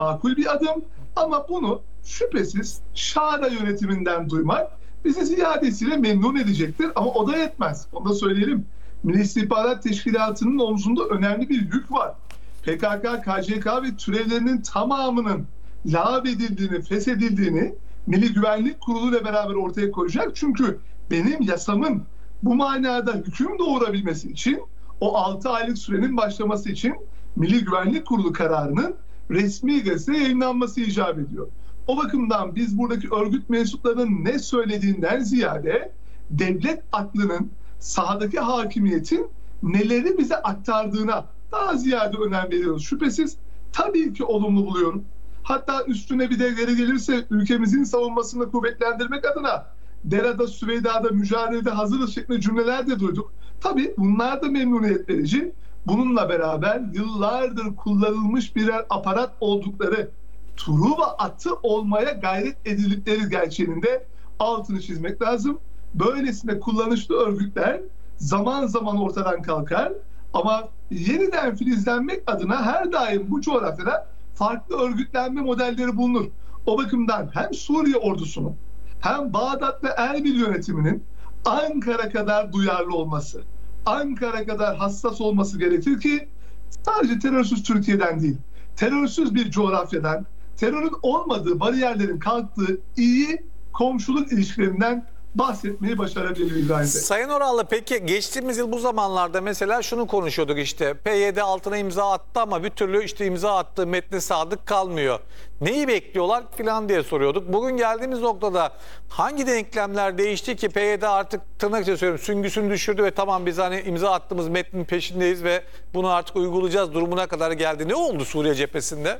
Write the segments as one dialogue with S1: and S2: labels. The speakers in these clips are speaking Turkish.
S1: makul bir adım ama bunu şüphesiz Şara yönetiminden duymak bizi ziyadesiyle memnun edecektir ama o da yetmez. Onu da söyleyelim. Milli İstihbarat Teşkilatı'nın omzunda önemli bir yük var. PKK, KCK ve türevlerinin tamamının lağvedildiğini, feshedildiğini Milli Güvenlik Kurulu ile beraber ortaya koyacak. Çünkü benim yasamın bu manada hüküm doğurabilmesi için o 6 aylık sürenin başlaması için Milli Güvenlik Kurulu kararının resmi gazetede yayınlanması icap ediyor. O bakımdan biz buradaki örgüt mensuplarının ne söylediğinden ziyade devlet aklının, sahadaki hakimiyetin neleri bize aktardığına daha ziyade önem veriyoruz. Şüphesiz tabii ki olumlu buluyorum. Hatta üstüne bir de geri gelirse ülkemizin savunmasını kuvvetlendirmek adına Dera'da, Süveyda'da, mücadelede hazırız şeklinde cümleler de duyduk. Tabii bunlar da memnuniyet verici. Bununla beraber yıllardır kullanılmış birer aparat oldukları, Truva atı olmaya gayret edildikleri gerçeğinin de altını çizmek lazım. Böylesine kullanışlı örgütler zaman zaman ortadan kalkar ama yeniden filizlenmek adına her daim bu coğrafyada farklı örgütlenme modelleri bulunur. O bakımdan hem Suriye ordusunun hem Bağdat ve Erbil yönetiminin Ankara kadar duyarlı olması, Ankara kadar hassas olması gerekir ki sadece terörsüz Türkiye'den değil, terörsüz bir coğrafyadan, terörün olmadığı, bariyerlerin kalktığı iyi komşuluk ilişkilerinden bahsetmeyi başarabilir İbrahim Bey.
S2: Sayın Orallı, peki geçtiğimiz yıl bu zamanlarda mesela şunu konuşuyorduk, işte PYD altına imza attı ama bir türlü işte imza attığı metne sadık kalmıyor. Neyi bekliyorlar falan diye soruyorduk. Bugün geldiğimiz noktada hangi denklemler değişti ki PYD artık tırnak içinde söylüyorum süngüsünü düşürdü ve tamam biz hani imza attığımız metnin peşindeyiz ve bunu artık uygulayacağız durumuna kadar geldi. Ne oldu Suriye cephesinde?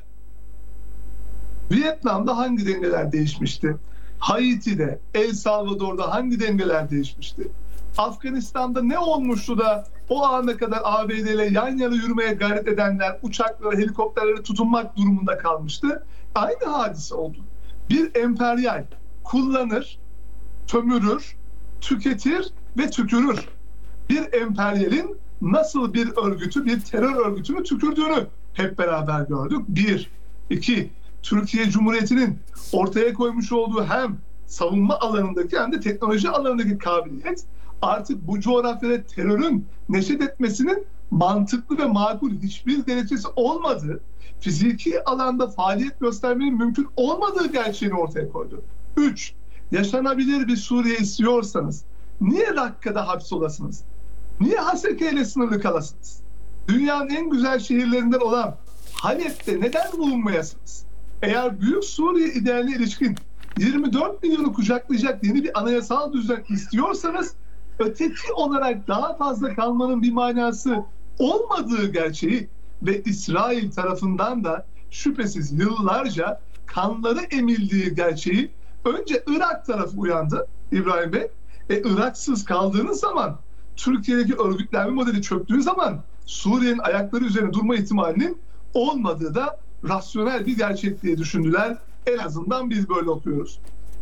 S1: Vietnam'da hangi dengeler değişmişti? Haiti'de, El Salvador'da hangi dengeler değişmişti? Afganistan'da ne olmuştu da o ana kadar ABD ile yan yana yürümeye gayret edenler uçaklara, helikopterlere tutunmak durumunda kalmıştı? Aynı hadise oldu. Bir emperyal kullanır, sömürür, tüketir ve tükürür. Bir emperyalin nasıl bir örgütü, bir terör örgütünü tükürdüğünü hep beraber gördük. Bir. İki, Türkiye Cumhuriyeti'nin ortaya koymuş olduğu hem savunma alanındaki hem de teknoloji alanındaki kabiliyet artık bu coğrafyada terörün neşet etmesinin mantıklı ve makul hiçbir gerekçesi olmadığı, fiziki alanda faaliyet göstermenin mümkün olmadığı gerçeğini ortaya koydu. 3. Yaşanabilir bir Suriye istiyorsanız niye Rakka'da hapsolasınız? Niye Haseke ile sınırlı kalasınız? Dünyanın en güzel şehirlerinden olan Halep'te neden bulunmayasınız? Eğer Büyük Suriye idealine ilişkin 24 milyonu kucaklayacak yeni bir anayasal düzen istiyorsanız öteki olarak daha fazla kalmanın bir manası olmadığı gerçeği ve İsrail tarafından da şüphesiz yıllarca kanları emildiği gerçeği önce Irak tarafı uyandı İbrahim Bey. Iraksız kaldığınız zaman Türkiye'deki örgütlenme modeli çöktüğü zaman Suriye'nin ayakları üzerine durma ihtimalinin olmadığı da rasyonel bir gerçek diye düşündüler. En azından biz böyle okuyoruz.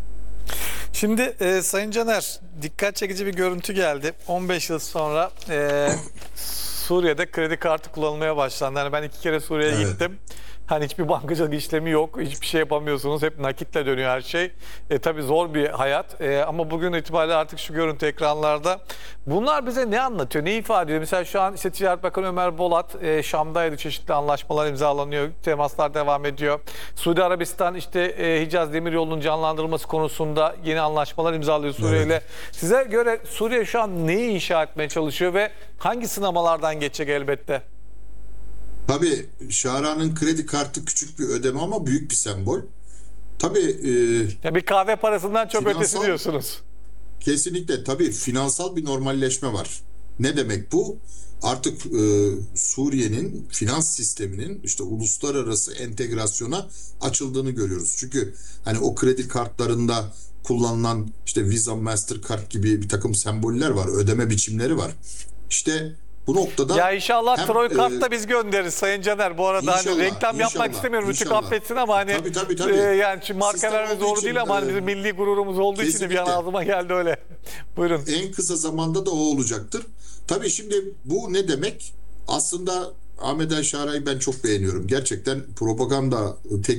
S2: Şimdi Sayın Caner, dikkat çekici bir görüntü geldi. 15 yıl sonra Suriye'de kredi kartı kullanılmaya başlandı. Yani ben 2 kere Suriye'ye gittim. Hani hiçbir bankacılık işlemi yok. Hiçbir şey yapamıyorsunuz. Hep nakitle dönüyor her şey. Tabii zor bir hayat. Ama bugün itibariyle artık şu görüntü ekranlarda. Bunlar bize ne anlatıyor? Ne ifade ediyor? Mesela şu an işte Ticaret Bakanı Ömer Bolat Şam'daydı. Çeşitli anlaşmalar imzalanıyor. Temaslar devam ediyor. Suudi Arabistan işte Hicaz Demiryolu'nun canlandırılması konusunda yeni anlaşmalar imzalıyor Suriye ile. Size göre Suriye şu an neyi inşa etmeye çalışıyor ve hangi sınamalardan geçecek elbette?
S3: Tabii Şara'nın kredi kartı küçük bir ödeme ama büyük bir sembol. Tabii
S2: ya bir kahve parasından çok ötesi diyorsunuz.
S3: Kesinlikle. Tabii finansal bir normalleşme var. Ne demek bu? Artık Suriye'nin finans sisteminin işte uluslararası entegrasyona açıldığını görüyoruz. Çünkü hani o kredi kartlarında kullanılan işte Visa, Mastercard gibi bir takım semboller var, ödeme biçimleri var. İşte bu noktada
S2: ya inşallah Troy Kart'ta biz göndeririz Sayın Caner. Bu arada
S3: inşallah,
S2: hani reklam yapmak istemiyorum. Rütük affetsin ama hani
S3: tabii.
S2: Yani çünkü markalarımız doğru değil ama hani bizim milli gururumuz olduğu için de bir an ağzıma geldi öyle. Buyurun.
S3: En kısa zamanda da o olacaktır. Tabii şimdi bu ne demek? Aslında Ahmet El Şara'yı ben çok beğeniyorum. Gerçekten propaganda